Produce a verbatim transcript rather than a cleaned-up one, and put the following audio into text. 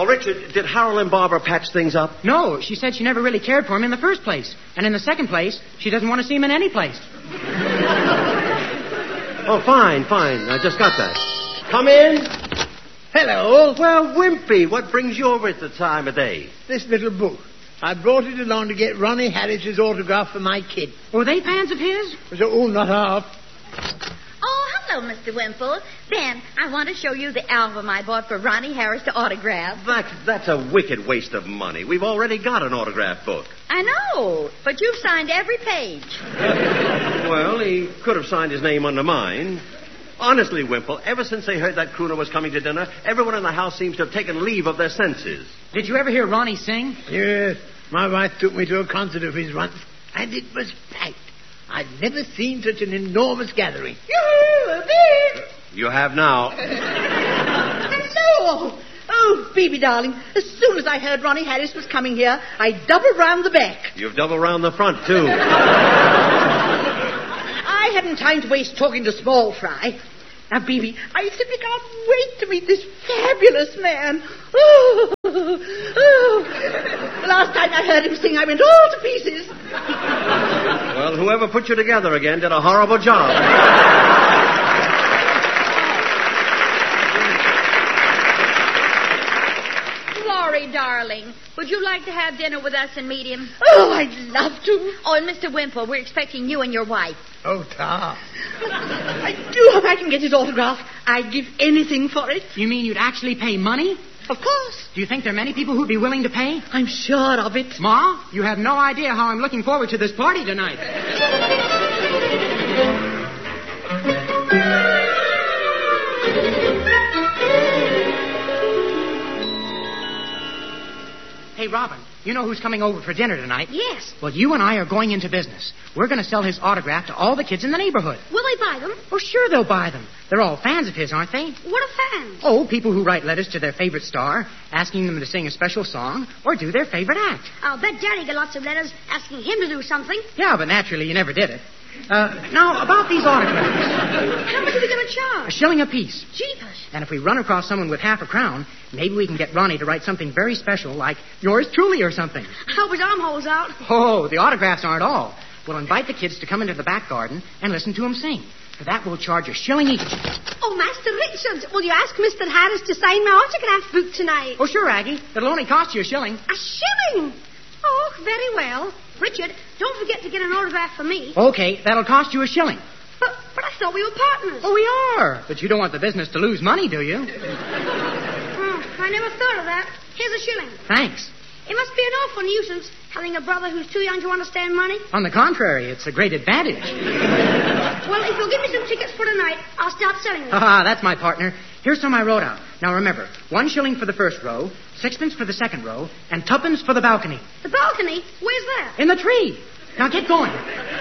Oh, Richard, did Harold and Barbara patch things up? No, she said she never really cared for him in the first place. And in the second place, she doesn't want to see him in any place. Oh, fine, fine. I just got that. Come in. Hello. Well, Wimpy, what brings you over at the time of day? This little book. I brought it along to get Ronnie Harris's autograph for my kid. Were they fans of his? Oh, not half. Oh, hello, Mister Wimple. Ben, I want to show you the album I bought for Ronnie Harris to autograph. That, that's a wicked waste of money. We've already got an autograph book. I know, but you've signed every page. Well, he could have signed his name under mine. Honestly, Wimple, ever since they heard that crooner was coming to dinner, everyone in the house seems to have taken leave of their senses. Did you ever hear Ronnie sing? Yes. My wife took me to a concert of his once, and it was packed. I'd never seen such an enormous gathering. You have now. Hello! Oh, baby darling, as soon as I heard Ronnie Harris was coming here, I doubled round the back. You've doubled round the front, too. I hadn't time to waste talking to Small Fry. Now, baby, I simply can't wait to meet this fabulous man. Oh, oh. The last time I heard him sing, I went all to pieces. Well, whoever put you together again did a horrible job. Laurie, darling, would you like to have dinner with us and meet him? Oh, I'd love to. Oh, and Mister Wimple, we're expecting you and your wife. Oh, Tom. I do hope I can get his autograph. I'd give anything for it. You mean you'd actually pay money? Of course. Do you think there are many people who'd be willing to pay? I'm sure of it. Ma, you have no idea how I'm looking forward to this party tonight. Hey, Robin, you know who's coming over for dinner tonight? Yes. Well, you and I are going into business. We're going to sell his autograph to all the kids in the neighborhood. Will they buy them? Oh, sure they'll buy them. They're all fans of his, aren't they? What are fans? Oh, people who write letters to their favorite star, asking them to sing a special song, or do their favorite act. I'll bet Daddy got lots of letters asking him to do something. Yeah, but naturally you never did it. Uh, now, about these autographs. How much are we going to charge? A shilling apiece. Jeepers. And if we run across someone with half a crown, maybe we can get Ronnie to write something very special, like yours truly or something. I hope his armhole's out. Oh, the autographs aren't all. We'll invite the kids to come into the back garden and listen to him sing. For that, we'll charge a shilling each. Oh, Master Richard, will you ask Mister Harris to sign my autograph book tonight? Oh, sure, Aggie. It'll only cost you a shilling. A shilling? Oh, very well. Richard, don't forget to get an autograph for me. Okay, that'll cost you a shilling. But, but I thought we were partners. Oh, we are. But you don't want the business to lose money, do you? Oh, I never thought of that. Here's a shilling. Thanks. It must be an awful nuisance having a brother who's too young to understand money. On the contrary, it's a great advantage. Well, if you'll give me some tickets for tonight, I'll start selling them. Ah, that's my partner. Here's some I wrote out. Now remember, one shilling for the first row, sixpence for the second row, and tuppence for the balcony. The balcony? Where's that? In the tree. Now get going.